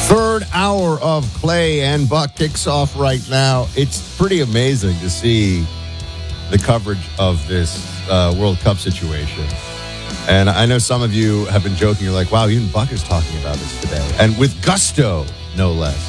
Third hour of Clay and Buck kicks off right now. It's pretty amazing to see the coverage of this World Cup situation. And I know some of you have been joking. You're like, wow, even Buck is talking about this today. And with gusto, no less.